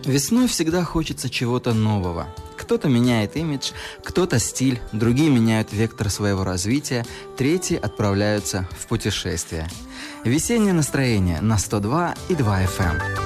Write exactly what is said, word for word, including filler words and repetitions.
Весной всегда хочется чего-то нового. Кто-то меняет имидж, кто-то стиль, другие меняют вектор своего развития, третьи отправляются в путешествие. Весеннее настроение на сто два и два эф эм.